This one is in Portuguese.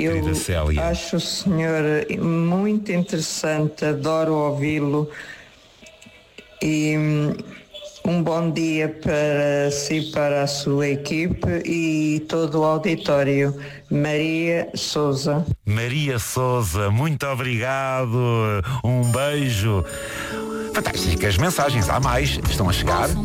querida Célia. Acho o senhor muito interessante, adoro ouvi-lo e um bom dia para si, para a sua equipe e todo o auditório. Maria Souza. Maria Souza, muito obrigado, um beijo. Fantásticas mensagens, há mais, estão a chegar.